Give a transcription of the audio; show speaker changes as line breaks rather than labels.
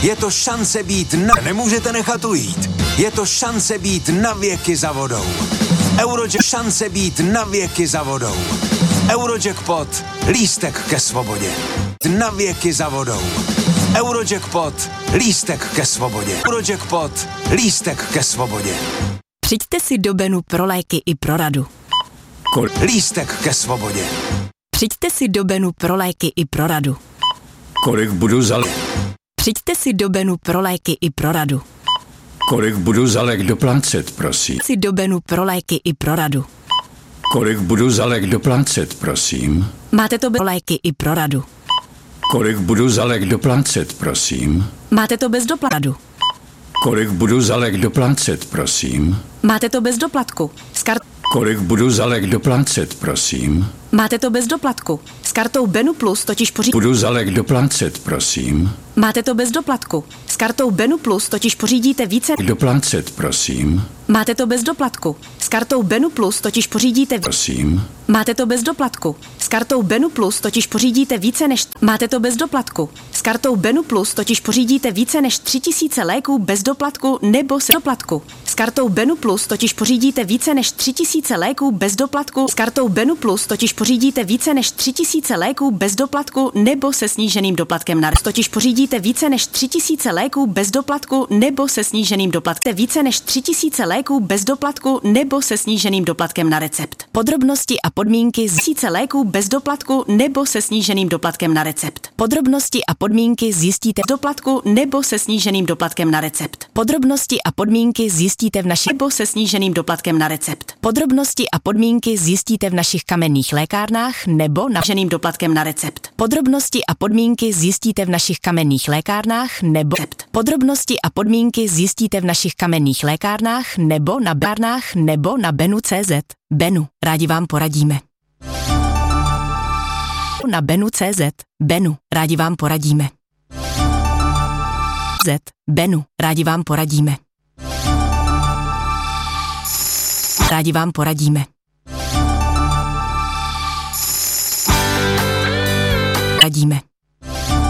Je to šance být Nemůžete nechat ujít. Je to šance být na věky za vodou. Šance být na věky za vodou. Eurojackpot. Lístek ke svobodě. Na věky za vodou. Eurojackpot. Lístek ke svobodě. Eurojackpot. Lístek ke svobodě.
Přijďte si do Benu pro léky i pro radu.
Lístek ke svobodě.
Přijďte si do Benu pro léky i pro radu.
Kolik budu za
Přijďte si do Benu pro léky i pro radu.
Kolik budu za lék doplácet, prosím?
Si do Benu pro léky i pro radu.
Kolik budu za lék doplácet, prosím?
Máte to bez léky i pro radu.
Kolik budu za lék doplácet, prosím?
Máte to bez doplatku.
Kolik budu za lék doplácet, prosím?
Máte to bez doplatku.
Kolik budu za lék doplácet, prosím?
Máte to bez doplatku. S kartou Benu Plus totiž
Budu za lék doplácet, prosím?
Máte to bez doplatku. S kartou Benu Plus totiž pořídíte více
Doplácet, prosím?
Máte to bez doplatku. S kartou Benu Plus totiž pořídíte
Prosím?
Máte to bez doplatku. S kartou Benu Plus totiž pořídíte více než Máte to bez doplatku. S kartou Benu Plus totiž pořídíte více než 3000 léků bez doplatku nebo se doplatku. S kartou Benu Plus totiž pořídíte více než 3000 léků bez doplatku. S kartou Benu Plus totiž pořídíte více než 3000 léků bez doplatku nebo se sníženým doplatkem na totiž pořídíte více než 3000 léků bez doplatku nebo se sníženým doplatkem více než 3000 léků bez doplatku nebo se sníženým doplatkem na recept. Podrobnosti a podmínky z 1000 léků bez doplatku nebo se sníženým doplatkem na recept. Podrobnosti a podmínky zjistíte v doplatku nebo se sníženým doplatkem na recept. Podrobnosti a podmínky zjistíte v našich nebo se sníženým doplatkem na recept. Podrobnosti a podmínky zjistíte v našich kamenných lékárnách nebo naženým doplatkem na recept. Podrobnosti a podmínky zjistíte v našich kamenných lékárnách nebo recept. Podrobnosti a podmínky zjistíte v našich kamenných lékárnách nebo na bárnách nebo na Benu.cz. Benu, rádi vám poradíme. Na Benu.cz. Benu, rádi vám poradíme. Benu, rádi vám poradíme. Rádi vám poradíme. Radíme.